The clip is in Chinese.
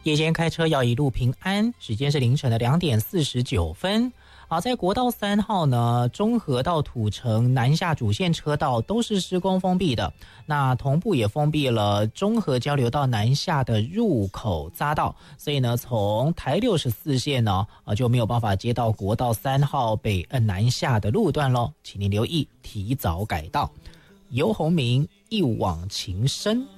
夜间开车要一路平安，时间是凌晨的2点49分。好，在国道3号呢，中和到土城南下主线车道都是施工封闭的，那同步也封闭了中和交流道南下的入口匝道，所以呢，从台64线呢就没有办法接到国道3号北岸南下的路段咯，请您留意提早改道。游鸿明一往情深。